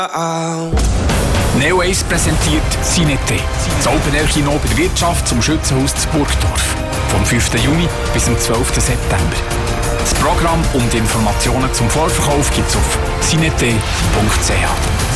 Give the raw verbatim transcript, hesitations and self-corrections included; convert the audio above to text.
Neoace präsentiert Cinete. Das Open Air Kino bei der Wirtschaft zum Schützenhaus zu Burgdorf. Vom fünften Juni bis zum zwölften September. Das Programm und Informationen zum Vorverkauf gibt es auf cinete punkt c h.